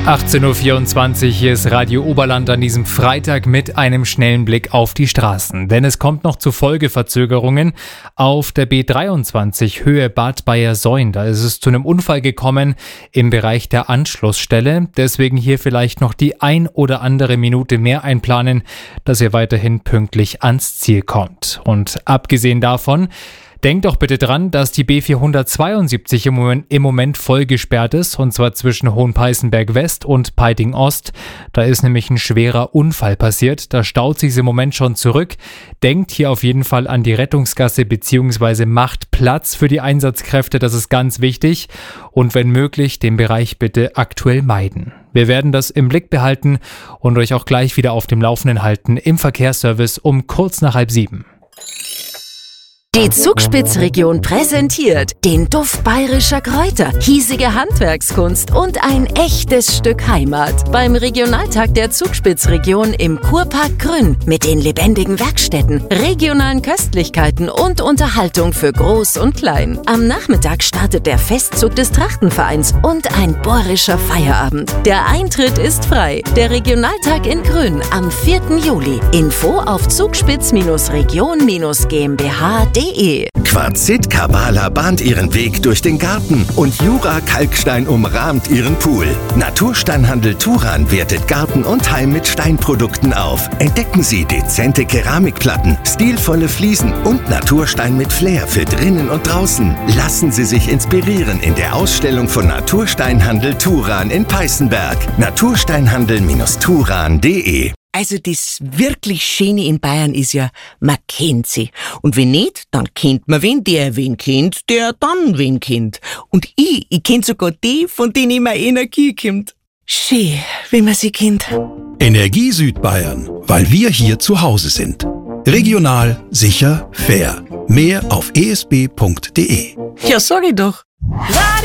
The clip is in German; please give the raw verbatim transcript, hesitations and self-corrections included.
achtzehn Uhr vierundzwanzig, hier ist Radio Oberland an diesem Freitag mit einem schnellen Blick auf die Straßen. Denn es kommt noch zu Folgeverzögerungen auf der B dreiundzwanzig Höhe Bad Bayersoien. Da ist es zu einem Unfall gekommen im Bereich der Anschlussstelle. Deswegen hier vielleicht noch die ein oder andere Minute mehr einplanen, dass ihr weiterhin pünktlich ans Ziel kommt. Und abgesehen davon, denkt doch bitte dran, dass die B vierhundertzweiundsiebzig im Moment, im Moment voll gesperrt ist, und zwar zwischen Hohenpeißenberg West und Peiting Ost. Da ist nämlich ein schwerer Unfall passiert. Da staut sich im Moment schon zurück. Denkt hier auf jeden Fall an die Rettungsgasse bzw. macht Platz für die Einsatzkräfte. Das ist ganz wichtig. Und wenn möglich, den Bereich bitte aktuell meiden. Wir werden das im Blick behalten und euch auch gleich wieder auf dem Laufenden halten im Verkehrsservice um kurz nach halb sieben. Die Zugspitzregion präsentiert den Duft bayerischer Kräuter, hiesige Handwerkskunst und ein echtes Stück Heimat beim Regionaltag der Zugspitzregion im Kurpark Grün mit den lebendigen Werkstätten, regionalen Köstlichkeiten und Unterhaltung für Groß und Klein. Am Nachmittag startet der Festzug des Trachtenvereins und ein bohrischer Feierabend. Der Eintritt ist frei. Der Regionaltag in Grün am vierten Juli. Info auf zugspitz-region-gmbh punkt de. Quarzit Kabala bahnt ihren Weg durch den Garten und Jura Kalkstein umrahmt ihren Pool. Natursteinhandel Turan wertet Garten und Heim mit Steinprodukten auf. Entdecken Sie dezente Keramikplatten, stilvolle Fliesen und Naturstein mit Flair für drinnen und draußen. Lassen Sie sich inspirieren in der Ausstellung von Natursteinhandel Turan in Peißenberg. natursteinhandel Turan punkt de. Also das wirklich Schöne in Bayern ist ja, man kennt sie. Und wenn nicht, dann kennt man wen, der wen kennt, der dann wen kennt. Und ich, ich kenn sogar die, von denen immer Energie kommt. Schön, wenn man sie kennt. Energie Südbayern, weil wir hier zu Hause sind. Regional, sicher, fair. Mehr auf e s b punkt de. Ja, sag ich doch.